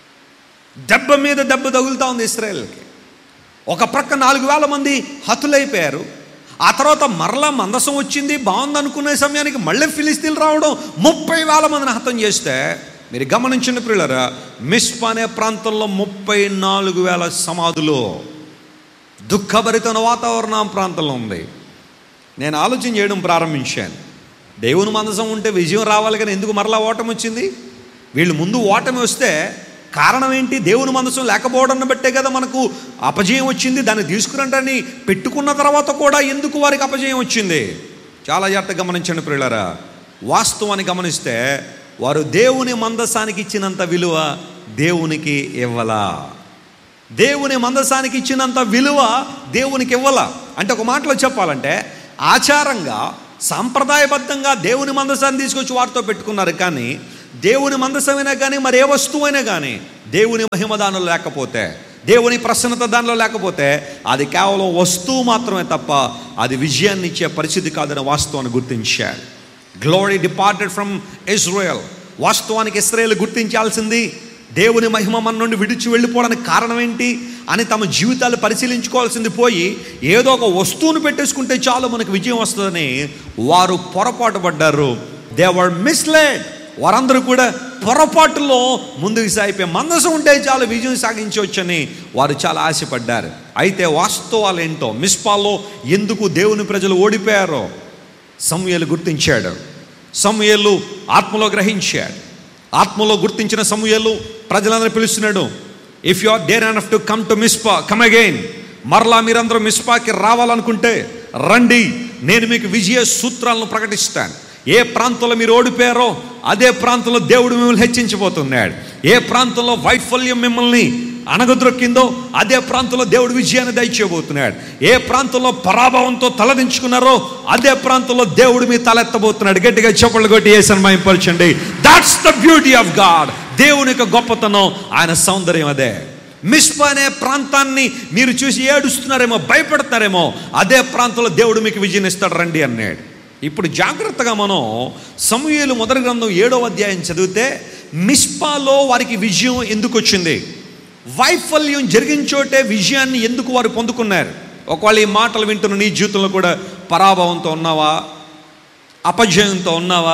దెబ్బ మీద దెబ్బ తగులుతూ ఉంది ఇశ్రాయేల్కి. ఒక ప్రక్క 4,000 మంది హతులైపోయారు. ఆ తర్వాత మరలా మందసం వచ్చింది, బాగుంది అనుకునే సమయానికి మళ్ళీ ఫిలిస్తీన్లు రావడం, 30,000 మందిని హతం చేస్తే మీరు గమనించండి ప్రియులారా, మిస్పా అనే ప్రాంతంలో 34,000 సమాధులు దుఃఖభరితమైన వాతావరణం ప్రాంతంలో ఉంది. నేను ఆలోచన చేయడం ప్రారంభించాను, దేవుని మందసం ఉంటే విజయం రావాలి కానీ ఎందుకు మరలా ఓటమి వచ్చింది? వీళ్ళు ముందు ఓటమి వస్తే కారణం ఏంటి? దేవుని మందసం లేకపోవడాన్ని బట్టే కదా మనకు అపజయం వచ్చింది. దాన్ని తీసుకురంటని పెట్టుకున్న తర్వాత కూడా ఎందుకు వారికి అపజయం వచ్చింది? చాలా జాగ్రత్తగా గమనించండి ప్రియులారా. వాస్తవాన్ని గమనిస్తే వారు దేవుని మందసానికి ఇచ్చినంత విలువ దేవునికి ఇవ్వలా. దేవుని మందసానికి ఇచ్చినంత విలువ దేవునికి ఇవ్వలా. అంటే ఒక మాటలో చెప్పాలంటే, ఆచారంగా సాంప్రదాయబద్ధంగా దేవుని మందసాన్ని తీసుకొచ్చి వారితో పెట్టుకున్నారు, కానీ దేవుని మందసమైనా కానీ మరి ఏ వస్తువైనా కానీ దేవుని మహిమ దానిలో లేకపోతే, దేవుని ప్రసన్నత దానిలో లేకపోతే అది కేవలం వస్తువు మాత్రమే తప్ప అది విజయాన్ని ఇచ్చే పరిస్థితి కాదని వాస్తవాన్ని గుర్తించారు. Glory departed from Israel. వాస్తవానికి ఇశ్రాయేలు గుర్తించాల్సింది దేవుని మహిమ మన నుండి విడిచి వెళ్ళిపోవడానికి కారణం ఏంటి అని తమ జీవితాలు పరిశీలించుకోవాల్సింది పోయి ఏదో ఒక వస్తువును పెట్టేసుకుంటే చాలు మనకు విజయం వస్తుందని వారు పొరపాటు పడ్డారు. They were misled. వారందరూ కూడా పొరపాటులో ముందుకు సాగిపోయి మందసం ఉంటే చాలు విజయం సాగించవచ్చని వారు చాలా ఆశపడ్డారు. అయితే వాస్తవాలు ఏంటో, మిస్పాలో ఎందుకు దేవుని ప్రజలు ఓడిపోయారో సమూయేలు గుర్తించాడు. సమూయేలు ఆత్మలో గ్రహించాడు. ఆత్మలో గుర్తించిన సమూయేలు ప్రజలందరూ పిలుస్తున్నాడు, if you or dare enough to come to Mizpah, come again. మరలా మీరందరూ మిస్పాకి రావాలనుకుంటే రండి, నేను మీకు విజయ సూత్రాలను ప్రకటిస్తాను. ఏ ప్రాంతంలో మీరు ఓడిపోయారో అదే ప్రాంతంలో దేవుడు మిమ్మల్ని హెచ్చించబోతున్నాడు. ఏ ప్రాంతంలో వైఫల్యం మిమ్మల్ని అణగద్రొక్కిందో అదే ప్రాంతంలో దేవుడు విజయాన్ని దయచేయబోతున్నాడు. ఏ ప్రాంతంలో పరాభవంతో తలదించుకున్నారో అదే ప్రాంతంలో దేవుడు మీ తలెత్తబోతున్నాడు. గట్టిగా చప్పట్లు కొట్టి యేసుని మహిమపరచండి. That's the beauty of God. దేవుని యొక్క గొప్పతనం, ఆయన సౌందర్యం అదే. మిస్పా అనే ప్రాంతాన్ని మీరు చూసి ఏడుస్తున్నారేమో, భయపడతారేమో, అదే ప్రాంతంలో దేవుడు మీకు విజయం ఇస్తాడు, రండి అన్నాడు. ఇప్పుడు జాగ్రత్తగా మనం సమూయేలు మొదటి గ్రంథం 7వ అధ్యాయం చదివితే మిస్పాలో వారికి విజయం ఎందుకు వచ్చింది, వైఫల్యం జరిగిన చోటే విజయాన్ని ఎందుకు వారు పొందుకున్నారు? ఒకవేళ ఈ మాటలు వింటున్న నీ జీవితంలో కూడా పరాభవంతో ఉన్నావా, అపజయంతో ఉన్నావా,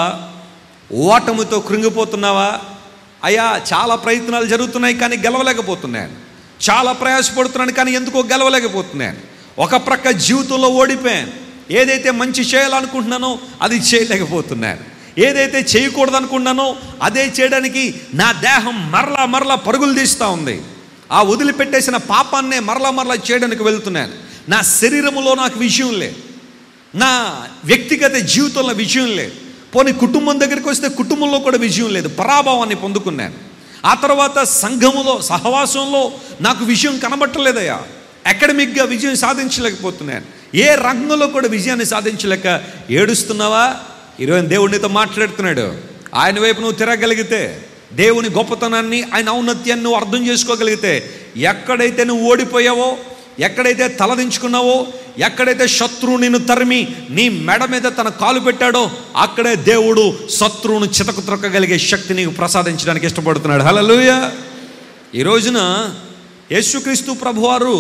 ఓటమితో కృంగిపోతున్నావా? అయ్యా చాలా ప్రయత్నాలు జరుగుతున్నాయి కానీ గెలవలేకపోతున్నాను, చాలా ప్రయాసపడుతున్నాను కానీ ఎందుకో గెలవలేకపోతున్నాను, ఒక ప్రక్క జీవితంలో ఓడిపోయాను, ఏదైతే మంచి చేయాలనుకుంటున్నానో అది చేయలేకపోతున్నాను, ఏదైతే చేయకూడదు అనుకున్నానో అదే చేయడానికి నా దేహం మరలా పరుగులు తీస్తూ ఉంది, ఆ వదిలిపెట్టేసిన పాపాన్నే మరలా చేయడానికి వెళ్తున్నాను, నా శరీరములో నాకు విజయం లేదు, నా వ్యక్తిగత జీవితంలో విజయం లేదు, పోనీ కుటుంబం దగ్గరికి వస్తే కుటుంబంలో కూడా విజయం లేదు, పరాభవాన్ని పొందుకున్నాను. ఆ తర్వాత సంఘములో సహవాసంలో నాకు విజయం కనబట్టలేదయ్యా, అకాడమిక్గా విజయం సాధించలేకపోతున్నాను, ఏ రంగంలో కూడా విజయాన్ని సాధించలేక ఏడుస్తున్నావా? ఈరోజు దేవుడితో మాట్లాడుతున్నాడు. ఆయన వైపు నువ్వు తిరగలిగితే, దేవుని గొప్పతనాన్ని, ఆయన ఔన్నత్యాన్ని నువ్వు అర్థం చేసుకోగలిగితే, ఎక్కడైతే నువ్వు ఓడిపోయావో, ఎక్కడైతే తలదించుకున్నావో, ఎక్కడైతే శత్రువు నిన్ను తరిమి నీ మెడ మీద తన కాలు పెట్టాడో అక్కడే దేవుడు శత్రువును చితకు త్రొక్కగలిగే శక్తి నీకు ప్రసాదించడానికి ఇష్టపడుతున్నాడు. హల్లెలూయా. ఈ రోజున యేసుక్రీస్తు ప్రభువారు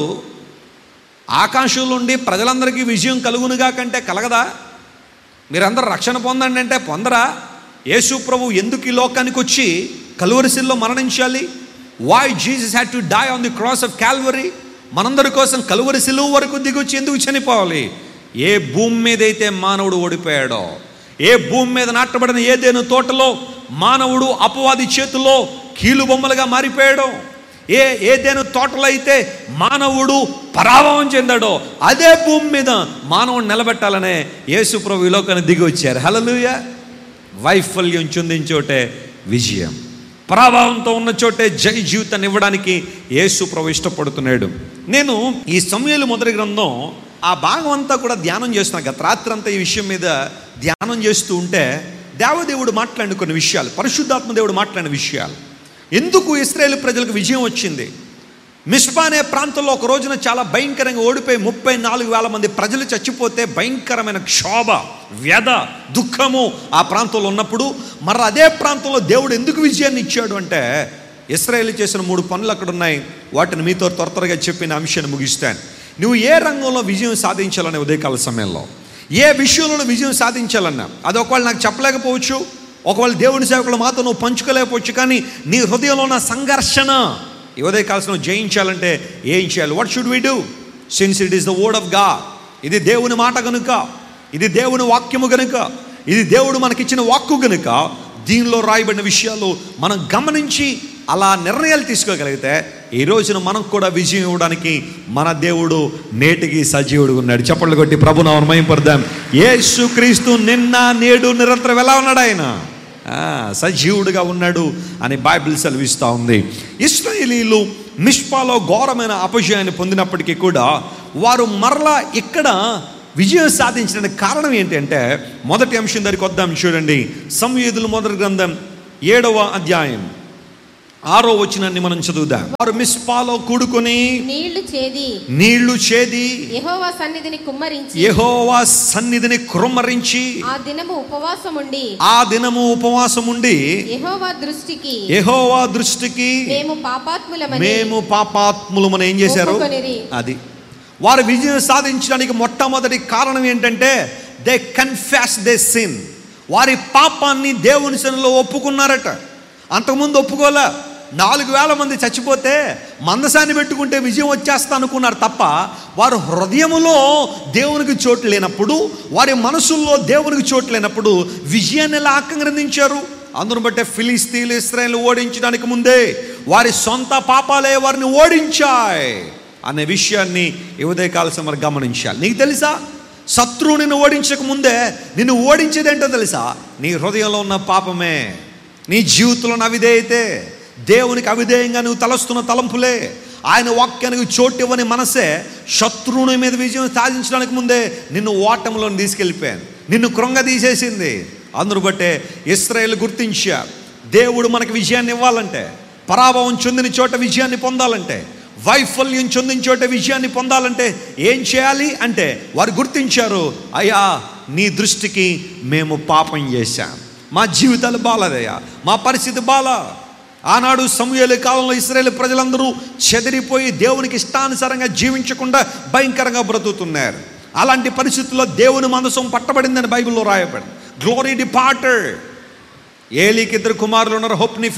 ఆకాశంలో నుండి ప్రజలందరికీ విజయం కలుగునుగా కంటే కలగదా? మీరందరూ రక్షణ పొందండి అంటే పొందరా? యేసు ప్రభు ఎందుకు ఈ లోకానికి వచ్చి కల్వరి శిలువలో మరణించాలి? Why Jesus had to die on the cross of Calvary? మనందరి కోసం కల్వరి శిలువ వరకు దిగొచ్చి ఎందుకు చనిపోవాలి? ఏ భూమి మీద అయితే మానవుడు ఓడిపోయాడో, ఏ భూమి మీద నాటబడిన ఏదైనా తోటలో మానవుడు అపవాది చేతుల్లో కీలుబొమ్మలుగా మారిపోయాడో, ఏదైనా తోటలో అయితే మానవుడు పరాభవం చెందాడో అదే భూమి మీద మానవుడు నిలబెట్టాలనే యేసు ప్రభు ఈ లోకానికి దిగి వచ్చారు. హల్లెలూయా. వైఫల్యం చెందించోటే విజయం, పరాభవంతో ఉన్న చోటే జయ జీవితాన్ని ఇవ్వడానికి యేసు ప్రభు ఇష్టపడుతున్నాడు. నేను ఈ సమూయేలు మొదటి గ్రంథం ఆ భాగం అంతా కూడా ధ్యానం చేస్తున్నాను. గత రాత్రి అంతా ఈ విషయం మీద ధ్యానం చేస్తూ ఉంటే దేవదేవుడు మాట్లాడిన కొన్ని విషయాలు, పరిశుద్ధాత్మ దేవుడు మాట్లాడిన విషయాలు, ఎందుకు ఇశ్రాయేలు ప్రజలకు విజయం వచ్చింది. మిస్పా అనే ప్రాంతంలో ఒక రోజున చాలా భయంకరంగా ఓడిపోయి 34,000 మంది ప్రజలు చచ్చిపోతే భయంకరమైన క్షోభ, వ్యధ, దుఃఖము ఆ ప్రాంతంలో ఉన్నప్పుడు మరి అదే ప్రాంతంలో దేవుడు ఎందుకు విజయాన్ని ఇచ్చాడు అంటే, ఇశ్రాయేలు చేసిన 3 పనులు అక్కడ ఉన్నాయి. వాటిని మీతో త్వరగా చెప్పిన అంశాన్ని ముగిస్తాను. నువ్వు ఏ రంగంలో విజయం సాధించాలనే ఉదయకాల సమయంలో, ఏ విషయంలో విజయం సాధించాలన్నా, అది ఒకవేళ నాకు చెప్పలేకపోవచ్చు, ఒకవేళ దేవుని సేవకుల మాతో నువ్వు పంచుకోలేకపోవచ్చు, కానీ నీ హృదయంలో ఉన్న సంఘర్షణ ఈ ఉదయకాలం నువ్వు జయించాలంటే ఏం చేయాలి? What should we do? Since it is the word of God, ఇది దేవుని మాట కనుక, ఇది దేవుని వాక్యము గనుక, ఇది దేవుడు మనకిచ్చిన వాక్కు గనుక, దీనిలో రాయబడిన విషయాలు మనం గమనించి అలా నిర్ణయాలు తీసుకోగలిగితే ఈ రోజున మనం కూడా విజయం ఇవ్వడానికి మన దేవుడు నేటికి సజీవుడుగా ఉన్నాడు. చప్పట్లు కొట్టి ప్రభునామమును మహిమపరుద్దాం. యేసుక్రీస్తు నిన్న నేడు నిరంతరం ఎలా ఉన్నాడు? ఆయన సజీవుడిగా ఉన్నాడు అని బైబిల్ సెలవిస్తూ ఉంది. ఇశ్రాయేలీయులు మిష్పాలో ఘోరమైన అపజయాన్ని పొందినప్పటికీ కూడా వారు మరలా ఇక్కడ విజయం సాధించడానికి కారణం ఏంటంటే, మొదటి అంశం దగ్గరికి వద్దాం. చూడండి, సమూయేలు మొదటి గ్రంథం 7వ అధ్యాయం 6వ వచనాన్ని మనం చదువుదాం. వారు మిస్పాలో కూడుకొని నీళ్లు చేది యెహోవా సన్నిధిని కుమ్మరించి ఆ దినము ఉపవాసముండి యెహోవా దృష్టికి మేము పాపాత్ములమని ఏం చేశారు? అది వారు విజయం సాధించడానికి మొట్టమొదటి కారణం ఏంటంటే, దే కన్ఫెస్ దే సిన్. వారి పాపాన్ని దేవుని సన్నిధిలో ఒప్పుకున్నారట. అంతకుముందు ఒప్పుకోలే. 4,000 మంది చచ్చిపోతే మందసాన్ని పెట్టుకుంటే విజయం వచ్చేస్తా అనుకున్నారు తప్ప, వారు హృదయములో దేవునికి చోటు లేనప్పుడు, వారి మనసుల్లో దేవునికి చోటు లేనప్పుడు విజయాన్ని ఎలా ఆక్రందించారు? అందును బట్టే ఫిలిస్తీన్లు ఇశ్రాయేలును ఓడించడానికి ముందే వారి సొంత పాపాలే వారిని ఓడించాయి అనే విషయాన్ని ఈ ఉదయకాల సమయం గమనించాలి. నీకు తెలుసా, శత్రువు నిన్ను ఓడించక ముందే నిన్ను ఓడించేదేంటో తెలుసా? నీ హృదయంలో ఉన్న పాపమే, నీ జీవితంలో ఉన్న అవిధేయతే, దేవునికి అవిధేయంగా నువ్వు తలస్తున్న తలంపులే, ఆయన వాక్యానికి చోటు ఇవ్వని మనసే శత్రువుని మీద విజయం సాధించడానికి ముందే నిన్ను ఓటంలో తీసుకెళ్ళిపోయాను, నిన్ను కృంగదీసేసింది. అందును బట్టే ఇశ్రాయేలు గుర్తించారు, దేవుడు మనకు విజయాన్ని ఇవ్వాలంటే, పరాభవం చెందిన చోట విజయాన్ని పొందాలంటే, వైఫల్యం చెందిన చోట విజయాన్ని పొందాలంటే ఏం చేయాలి అంటే, వారు గుర్తించారు, అయ్యా నీ దృష్టికి మేము పాపం చేశాం, మా జీవితాలు బాలేదయ్యా, మా పరిస్థితి బాలా. ఆనాడు సమూయేలు కాలంలో ఇశ్రాయేలు ప్రజలందరూ చెదిరిపోయి దేవునికి ఇష్టానుసారంగా జీవించకుండా భయంకరంగా బ్రతుకుతున్నారు. అలాంటి పరిస్థితుల్లో దేవుని మందసం పట్టబడిందని బైబిల్లో రాయబడింది. Glory departed. ఏలీకి 2 కుమారులు ఉన్నారు, హొప్ని,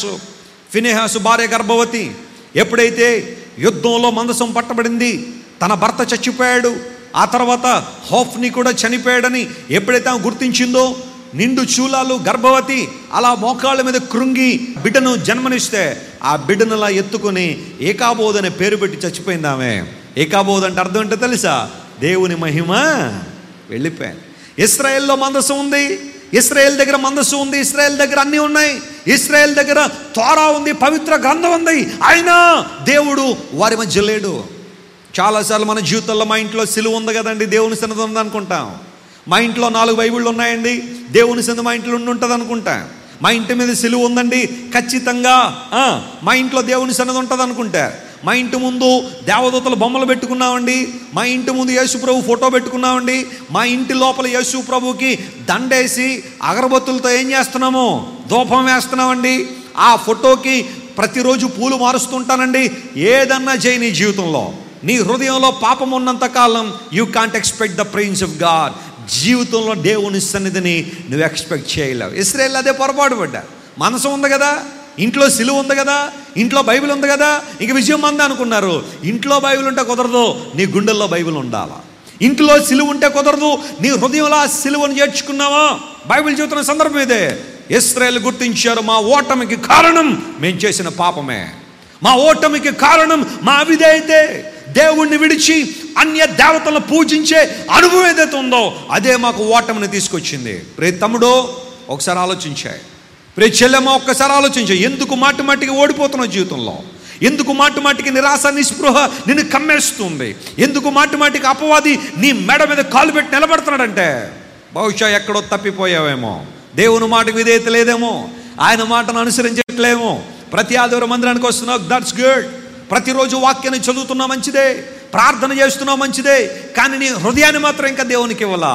ఫినెహాసు భార్య గర్భవతి. ఎప్పుడైతే యుద్ధంలో మందసం పట్టబడింది, తన భర్త చచ్చిపోయాడు, ఆ తర్వాత హోఫ్ని కూడా చనిపోయాడని ఎప్పుడైతే ఆమె గుర్తించిందో, నిండు చూలాలు గర్భవతి అలా మోకాళ్ళ మీద కృంగి బిడ్డను జన్మనిస్తే ఆ బిడ్డను అలా ఎత్తుకొని ఏకాబోధ్ అనే పేరు పెట్టి చచ్చిపోయింది ఆమె. ఏకాబోధ్ అంటే అర్థం ఏంటో తెలుసా? దేవుని మహిమ వెళ్ళిపోయాను. ఇశ్రాయేల్లో మందసం ఉంది, ఇశ్రాయేల్ దగ్గర మనస్సు ఉంది, ఇశ్రాయేల్ దగ్గర అన్నీ ఉన్నాయి, ఇశ్రాయేల్ దగ్గర తోరా ఉంది, పవిత్ర గ్రంథం ఉంది. అయినా దేవుడు వారి మధ్య లేడు. చాలాసార్లు మన జీవితంలో మా ఇంట్లో సిలువ ఉంది కదండి, దేవుని సన్నిధి ఉంది అనుకుంటాం. మా ఇంట్లో 4 బైబిళ్ళు ఉన్నాయండి, దేవుని సన్నిధి మా ఇంట్లో ఉంటుంది అనుకుంటాం. మా ఇంటి మీద సిలువ ఉందండి, ఖచ్చితంగా మా ఇంట్లో దేవుని సన్నిధి ఉంటుంది అనుకుంటారు. మా ఇంటి ముందు దేవదూతల బొమ్మలు పెట్టుకున్నామండి, మా ఇంటి ముందు యేసు ప్రభు ఫోటో పెట్టుకున్నామండి, మా ఇంటి లోపల యేసు ప్రభుకి దండేసి అగరబత్తులతో ఏం చేస్తున్నాము? ధూపం వేస్తున్నామండి. ఆ ఫోటోకి ప్రతిరోజు పూలు మారుస్తుంటానండి. ఏదన్నా చేయి నీ జీవితంలో, నీ హృదయంలో పాపం ఉన్నంత కాలం you can't expect the presence of God. జీవితంలో దేవుని సన్నిధిని నువ్వు ఎక్స్పెక్ట్ చేయలేవు. ఇశ్రాయేలు అదే పొరపాటు పడ్డా. మనసు ఉంది కదా, ఇంట్లో సిలువ ఉంది కదా, ఇంట్లో బైబిల్ ఉంది కదా, ఇంక విజయం మంది అనుకున్నారు. ఇంట్లో బైబిల్ ఉంటే కుదరదు, నీ గుండెల్లో బైబిల్ ఉండాలా. ఇంట్లో సిలువ ఉంటే కుదరదు, నీ హృదయంలో ఆ సిలువను చేర్చుకున్నావా? బైబిల్ చెబుతున్న సందర్భం ఇదే. ఇశ్రాయేలు గుర్తించారు, మా ఓటమికి కారణం మేము చేసిన పాపమే, మా ఓటమికి కారణం మా అవిధేయతే. దేవుణ్ణి విడిచి అన్య దేవతలను పూజించే అనుభవం ఏదైతే ఉందో అదే మాకు ఓటమిని తీసుకొచ్చింది. ప్రే తమ్ముడో ఒకసారి ఆలోచించాయి, ప్రే చెల్లెమ్మ ఒక్కసారి ఆలోచించాయి. ఎందుకు మాటి మాటికి ఓడిపోతున్నావు జీవితంలో? ఎందుకు మాటి మాటికి నిరాశ నిస్పృహ నిన్ను కమ్మేస్తుంది? ఎందుకు మాటి మాటికి అపవాది నీ మెడ మీద కాలు పెట్టి నిలబడుతున్నాడంటే బహుశా ఎక్కడో తప్పిపోయావేమో, దేవుని మాటకు విధేయత లేదేమో, ఆయన మాటను అనుసరించట్లేమో. ప్రతి ఆదివారం మందిరానికి వస్తున్నావు, దట్స్ గుడ్. ప్రతిరోజు వాక్యాన్ని చదువుతున్నా మంచిదే, ప్రార్థన చేస్తున్నావు మంచిదే, కానీ నీ హృదయాన్ని మాత్రం ఇంకా దేవునికి ఇవ్వాలా.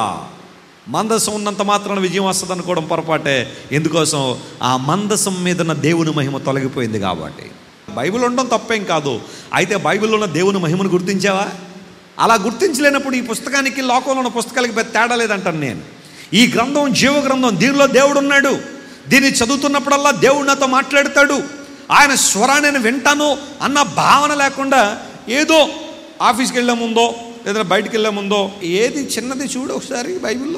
మందసం ఉన్నంత మాత్రాన విజయం వస్తుంది అనుకోవడం పొరపాటే. ఎందుకోసం? ఆ మందసం మీద ఉన్న దేవుని మహిమ తొలగిపోయింది కాబట్టి. బైబిల్ ఉండడం తప్పేం కాదు, అయితే బైబిల్లో ఉన్న దేవుని మహిమను గుర్తించావా? అలా గుర్తించలేనప్పుడు ఈ పుస్తకానికి లోకంలో ఉన్న పుస్తకాలకి పెద్ద తేడా లేదంటాను నేను. ఈ గ్రంథం జీవ గ్రంథం, దీనిలో దేవుడు ఉన్నాడు. దీన్ని చదువుతున్నప్పుడల్లా దేవుడు నాతో మాట్లాడతాడు, ఆయన స్వరాన్ని నేను వింటాను అన్న భావన లేకుండా ఏదో ఆఫీస్కి వెళ్ళే ముందో లేదా బయటికి వెళ్ళే ముందో ఏది చిన్నది చూడు ఒకసారి బైబిల్లో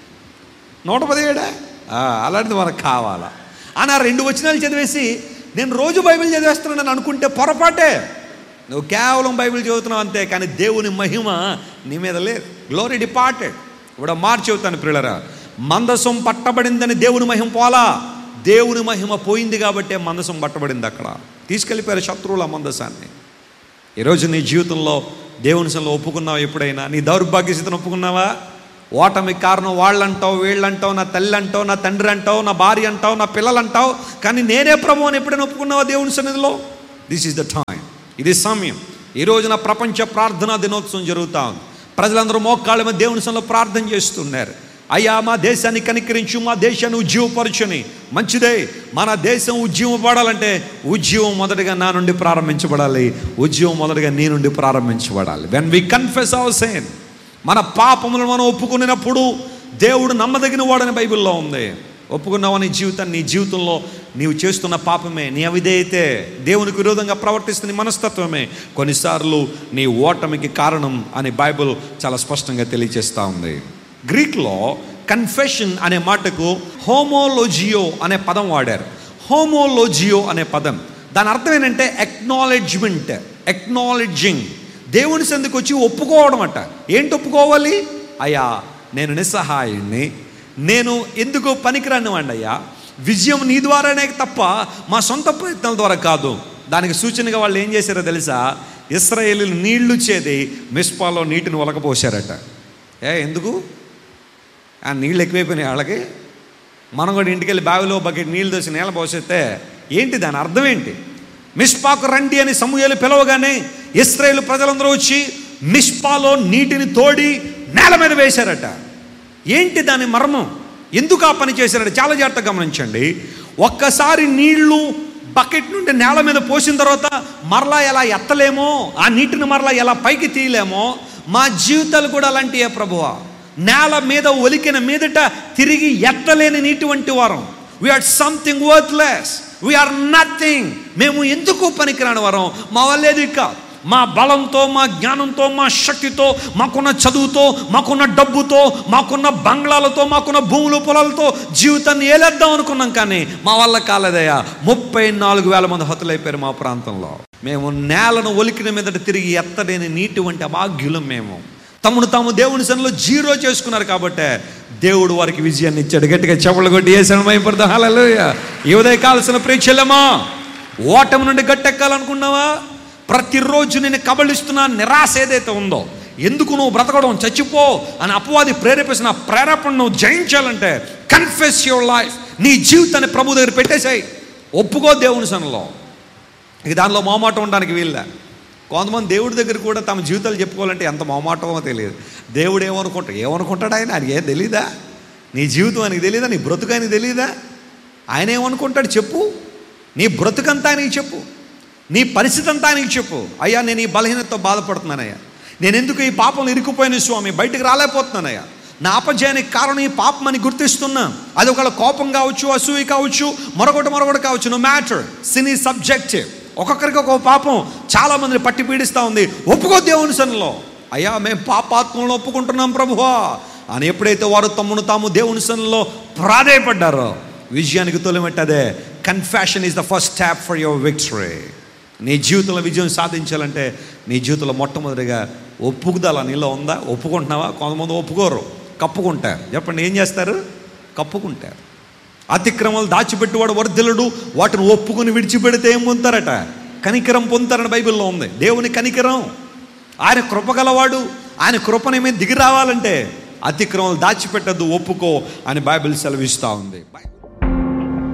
117 అలాంటిది మనకు కావాలా అని ఆ 2 వచనాలు చదివేసి నేను రోజు బైబిల్ చదివేస్తున్నానని అనుకుంటే పొరపాటే. నువ్వు కేవలం బైబిల్ చదువుతున్నావు అంతే, కానీ దేవుని మహిమ నీ మీద లేదు. Glory departed. ఇప్పుడు మార్చి చెబుతాను ప్రియులరా, మందసం పట్టబడిందని దేవుని మహిమ పోలా, దేవుని మహిమ పోయింది కాబట్టే మందసం పట్టబడింది. అక్కడ తీసుకెళ్ళిపోయారు శత్రువుల మందసాన్ని. ఈరోజు నీ జీవితంలో దేవుని సన్నిధిలో ఒప్పుకున్నావా? ఎప్పుడైనా నీ దౌర్భాగ్య స్థితిని ఒప్పుకున్నావా? ఓటమికి కారణం వాళ్ళంటావు, వీళ్ళంటావు, నా తల్లి అంటావు, నా తండ్రి అంటావు, నా భార్య అంటావు, నా పిల్లలు అంటావు, కానీ నేనే ప్రభువు అని ఎప్పుడైనా ఒప్పుకున్నావా దేవుని సన్నిధిలో? This is the time. ఇది సమయం. ఈ రోజున ప్రపంచ ప్రార్థనా దినోత్సవం జరుగుతూ ఉంది. ప్రజలందరూ మోకాళ్ళ మీద దేవుని సన్నిధిలో ప్రార్థన చేస్తున్నారు. అయ్యా మా దేశాన్ని కనికరించు, మా దేశాన్ని ఉజ్జీవపరచుని. మంచిదే, మన దేశం ఉజ్జీవపడాలంటే ఉజ్జీవం మొదటిగా నా నుండి ప్రారంభించబడాలి, ఉజ్జీవం మొదటిగా నీ నుండి ప్రారంభించబడాలి. When we confess hour sin, మన పాపములను మనం ఒప్పుకున్నప్పుడు దేవుడు నమ్మదగిన వాడని బైబిల్లో ఉంది. ఒప్పుకున్నావు నీ జీవితాన్ని, నీ జీవితంలో నీవు చేస్తున్న పాపమే, నీ అవిధేయతే, దేవునికి విరోధంగా ప్రవర్తిస్తున్న మనస్తత్వమే కొన్నిసార్లు నీ ఓటమికి కారణం అని బైబిల్ చాలా స్పష్టంగా తెలియజేస్తూ ఉంది. గ్రీక్లో కన్ఫెషన్ అనే మాటకు హోమోలోజియో అనే పదం వాడారు. హోమోలోజియో అనే పదం దాని అర్థం ఏంటంటే ఎక్నాలెడ్జ్మెంట్, ఎక్నాలెడ్జింగ్, దేవుని సందుకు వచ్చి ఒప్పుకోవడం అట. ఏంటి ఒప్పుకోవాలి? అయ్యా నేను నిస్సహాయుణ్ణి, నేను ఎందుకు పనికిరాని వాడిని అయ్యా, విజయం నీ ద్వారానే తప్ప మా సొంత ప్రయత్నాల ద్వారా కాదు. దానికి సూచనగా వాళ్ళు ఏం చేశారో తెలుసా? ఇశ్రాయేలీయులు నీళ్లు చేది మిస్పాలో నీటిని ఒలకపోసారట. ఎందుకు? ఆ నీళ్ళు ఎక్కువైపోయినాయి వాళ్ళకి. మనం కూడా ఇంటికి వెళ్ళి బావిలో బకెట్ నీళ్ళు దోసి నేల పోసేస్తే ఏంటి దాని అర్థం ఏంటి? మిస్పాకు రండి అని సమూయేలు పిలవగానే ఇశ్రాయేలు ప్రజలందరూ వచ్చి మిస్పాలో నీటిని తోడి నేల మీద వేశారట. ఏంటి దాని మర్మం? ఎందుకు ఆ పని చేశారట? చాలా జాగ్రత్తగా గమనించండి. ఒక్కసారి నీళ్లు బకెట్ నుండి నేల మీద పోసిన తర్వాత మరలా ఎలా ఎత్తలేమో, ఆ నీటిని మరలా ఎలా పైకి తీయలేమో, మా జీవితాలు కూడా అలాంటివే ప్రభువా. నేల మీద ఒలికిన మీదట తిరిగి ఎత్తలేని నీటి వంటి వారం. We are something worthless, we are nothing. మేము ఎందుకు పనికిరాని వారం? మా వల్లేది కాదు. మా బలంతో, మా జ్ఞానంతో, మా శక్తితో, మాకున్న చదువుతో, మాకున్న డబ్బుతో, మాకున్న బంగ్లాలతో, మాకున్న భూములు పొలాలతో జీవితాన్ని ఏలేద్దాం అనుకున్నాం, కానీ మా వల్ల కాలేదయ్యా. 34,000 మంది హతులైపోయారు మా ప్రాంతంలో. మేము నేలను ఒలికిన మీదట తిరిగి ఎత్తలేని నీటి వంటి అభాగ్యులం. మేము తమను తాము దేవుని సన్నిధిలో జీరో చేసుకున్నారు కాబట్టే దేవుడు వారికి విజయాన్ని ఇచ్చాడు. గట్టిగా చెప్పులు కొట్టి యేసుని మహిమపడదాం. హల్లెలూయా. ఈ ఉదయం కావాల్సిన ప్రేక్షలమా, ఓటమి నుండి గట్టెక్కాలనుకున్నావా? ప్రతిరోజు నేను కబళిస్తున్న నిరాశ ఏదైతే ఉందో, ఎందుకు నువ్వు బ్రతకడం, చచ్చిపో అని అపవాది ప్రేరేపిస్తున్న ప్రేరేపణ నువ్వు జయించాలంటే కన్ఫెస్ యువర్ లైఫ్. నీ జీవితాన్ని ప్రభు దగ్గర పెట్టేసాయి, ఒప్పుకో దేవుని సన్నిధిలో. ఇక దానిలో మొహమాటం ఉండడానికి వీళ్ళ. కొంతమంది దేవుడి దగ్గర కూడా తమ జీవితాలు చెప్పుకోవాలంటే ఎంత మొహమాటమో తెలియదు. దేవుడు ఏమనుకుంటాడు ఆయనకి ఏం తెలీదా? నీ జీవితం ఆయనకి తెలీదా? నీ బ్రతుకు ఆయనకి తెలీదా? ఆయన ఏమనుకుంటాడు చెప్పు. నీ బ్రతుకంతా ఆయనకి చెప్పు, నీ పరిస్థితి అంతా ఆయనకి చెప్పు. అయ్యా నేను ఈ బలహీనతతో బాధపడుతున్నానయ్యా, నేను ఎందుకు ఈ పాపంలో ఇరుక్కుపోయిన స్వామి, బయటకు రాలేకపోతున్నానయ్యా, నా అపజయానికి కారణం ఈ పాపం అని గుర్తిస్తున్నా. అది ఒకవేళ కోపం కావచ్చు, అసూయ కావచ్చు, మరొకటి కావచ్చు. No matter, sin is subjective. ఒక్కొక్కరికి ఒక్కొక్క పాపం చాలా మందిని పట్టి పీడిస్తూ ఉంది. ఒప్పుకో దేవుని సన్నిధిలో, అయ్యా మేము పాపాత్మలో ఒప్పుకుంటున్నాం ప్రభువా అని ఎప్పుడైతే వారు తమను తాము దేవుని సన్నిధిలో ప్రాధేయపడ్డారో విజయానికి తొలిమెట్టదే. Confession is the first step for your victory. నీ జీవితంలో విజయం సాధించాలంటే నీ జీవితంలో మొట్టమొదటిగా ఒప్పుకుదల నీలో ఉందా? ఒప్పుకుంటున్నావా? కొంతమంది ఒప్పుకోరు, కప్పుకుంటారు. చెప్పండి, ఏం చేస్తారు? కప్పుకుంటారు. అతిక్రమాలు దాచిపెట్టువాడు వర్ధిల్లుడు, వాటిని ఒప్పుకొని విడిచిపెడితే ఏం పొందుతారట? కనికరం పొందుతారని బైబిల్లో ఉంది. దేవుని కనికరం, ఆయన కృపగలవాడు. ఆయన కృపని మీద దిగి రావాలంటే అతిక్రమాలు దాచిపెట్టద్దు, ఒప్పుకో అని బైబిల్ సెలవిస్తూ ఉంది.